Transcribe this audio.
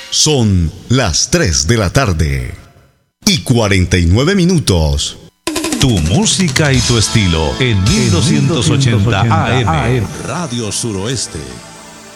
Son las 3 de la tarde y 49 minutos. Tu música y tu estilo en 1280 AM. Radio Suroeste.